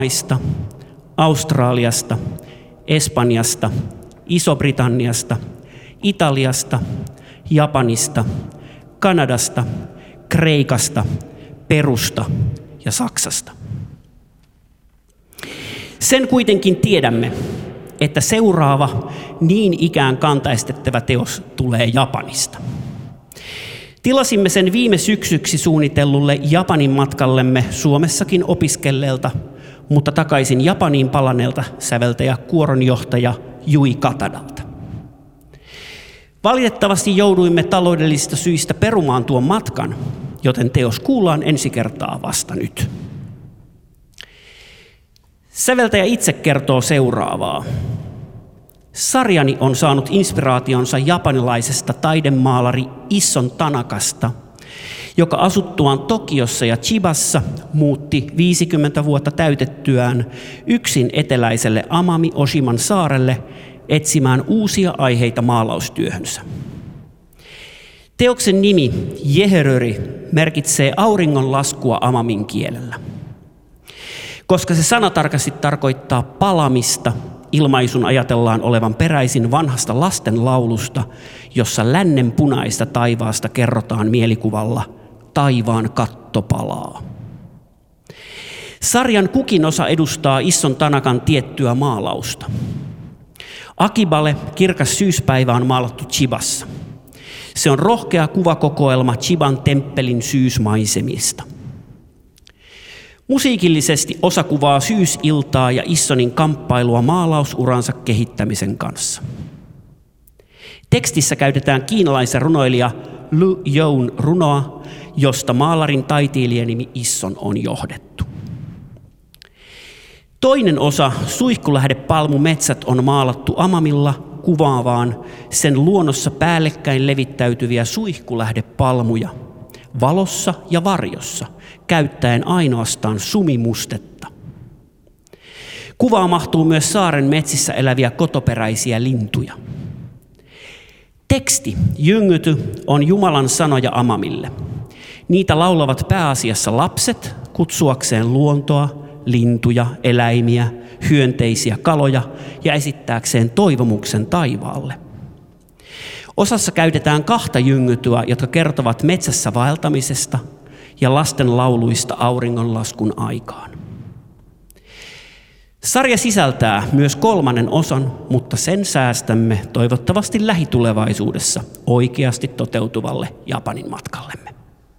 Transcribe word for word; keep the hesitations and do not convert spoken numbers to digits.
Hawaista, Australiasta, Espanjasta, Iso-Britanniasta, Italiasta, Japanista, Kanadasta, Kreikasta, Perusta ja Saksasta. Sen kuitenkin tiedämme, että seuraava niin ikään kantaistettava teos tulee Japanista. Tilasimme sen viime syksyksi suunnitellulle Japanin matkallemme Suomessakin opiskelleelta, mutta takaisin Japaniin palaneelta säveltäjä kuoronjohtaja Jui Katadalta. Valitettavasti jouduimme taloudellisista syistä perumaan tuon matkan, joten teos kuullaan ensi kertaa vasta nyt. Säveltäjä itse kertoo seuraavaa. Sarjani on saanut inspiraationsa japanilaisesta taidemaalari Isson Tanakasta, joka asuttuaan Tokiossa ja Chibassa muutti viisikymmentä vuotta täytettyään yksin eteläiselle Amami-Oshiman saarelle etsimään uusia aiheita maalaustyöhönsä. Teoksen nimi Jeheröri merkitsee auringonlaskua amamin kielellä. Koska se sanatarkasti tarkoittaa palamista, ilmaisun ajatellaan olevan peräisin vanhasta lastenlaulusta, jossa lännen punaista taivaasta kerrotaan mielikuvalla taivaan katto palaa. Sarjan kukin osa edustaa Isson Tanakan tiettyä maalausta. Akibale, kirkas syyspäivä, on maalattu Chibassa. Se on rohkea kuvakokoelma Chiban temppelin syysmaisemista. Musiikillisesti osa kuvaa syysiltaa ja Issonin kamppailua maalausuransa kehittämisen kanssa. Tekstissä käytetään kiinalaisen runoilija Lu Youn runoa, josta maalarin taiteilijanimi Isson on johdettu. Toinen osa, Suihkulähdepalmumetsät, on maalattu Amamilla kuvaavaan sen luonnossa päällekkäin levittäytyviä suihkulähdepalmuja, valossa ja varjossa, käyttäen ainoastaan sumimustetta. Kuvaan mahtuu myös saaren metsissä eläviä kotoperäisiä lintuja. Teksti, Jyngyty, on Jumalan sanoja Amamille. Niitä laulavat pääasiassa lapset kutsuakseen luontoa, lintuja, eläimiä, hyönteisiä, kaloja ja esittääkseen toivomuksen taivaalle. Osassa käytetään kahta jyngytyä, jotka kertovat metsässä vaeltamisesta ja lasten lauluista auringonlaskun aikaan. Sarja sisältää myös kolmannen osan, mutta sen säästämme toivottavasti lähitulevaisuudessa oikeasti toteutuvalle Japanin matkallemme.